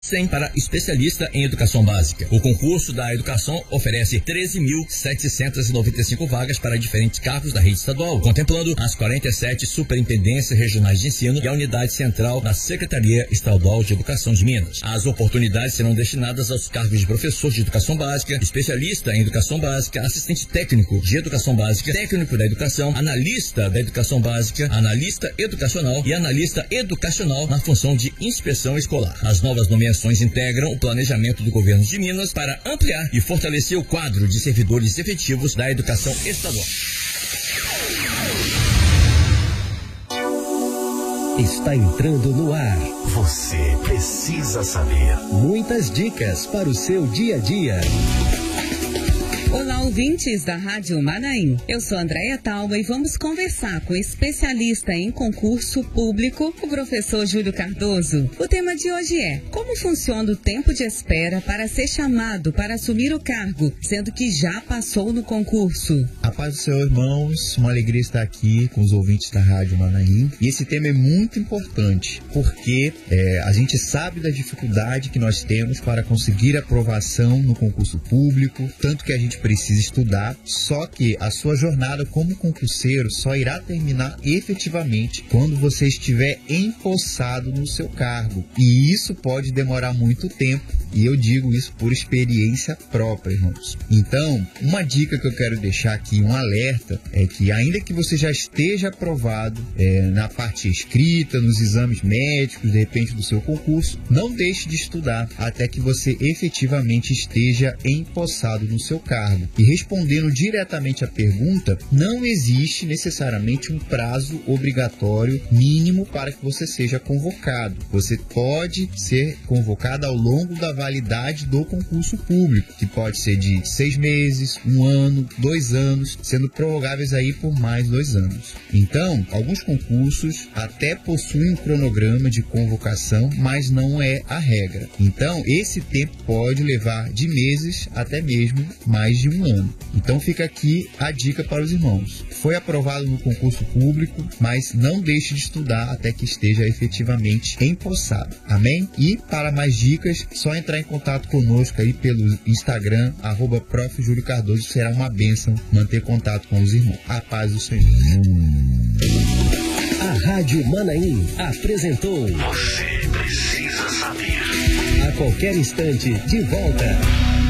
100 para especialista em educação básica. O concurso da educação oferece 13.795 vagas para diferentes cargos da rede estadual, contemplando as 47 superintendências regionais de ensino e a unidade central da Secretaria Estadual de Educação de Minas. As oportunidades serão destinadas aos cargos de professor de educação básica, especialista em educação básica, assistente técnico de educação básica, técnico da educação, analista da educação básica, analista educacional e analista educacional na função de inspeção escolar. As novas nomeações integram o planejamento do governo de Minas para ampliar e fortalecer o quadro de servidores efetivos da educação estadual. Está entrando no ar. Você precisa saber. Muitas dicas para o seu dia a dia. Olá, ouvintes da Rádio Manaim. Eu sou Andréia Talba e vamos conversar com o especialista em concurso público, o professor Júlio Cardoso. O tema de hoje é: como funciona o tempo de espera para ser chamado para assumir o cargo, sendo que já passou no concurso? A paz do Senhor, irmãos, uma alegria estar aqui com os ouvintes da Rádio Manaim. E esse tema é muito importante, porque a gente sabe da dificuldade que nós temos para conseguir aprovação no concurso público, tanto que a gente precisa estudar, só que a sua jornada como concurseiro só irá terminar efetivamente quando você estiver empossado no seu cargo. E isso pode demorar muito tempo, e eu digo isso por experiência própria, irmãos. Então, uma dica que eu quero deixar aqui, um alerta, é que ainda que você já esteja aprovado na parte escrita, nos exames médicos, de repente do seu concurso, não deixe de estudar até que você efetivamente esteja empossado no seu cargo. E respondendo diretamente à pergunta, não existe necessariamente um prazo obrigatório mínimo para que você seja convocado. Você pode ser convocado ao longo da validade do concurso público, que pode ser de 6 meses, 1 ano, 2 anos, sendo prorrogáveis aí por mais 2 anos. Então, alguns concursos até possuem um cronograma de convocação, mas não é a regra. Então, esse tempo pode levar de meses até mesmo mais de 1 ano. Então fica aqui a dica para os irmãos. Foi aprovado no concurso público, mas não deixe de estudar até que esteja efetivamente empossado. Amém? E para mais dicas, só entrar em contato conosco aí pelo Instagram, @Prof. Júlio Cardoso. Será uma bênção manter contato com os irmãos. A paz do Senhor. A Rádio Manaim apresentou Você precisa saber. A qualquer instante, de volta.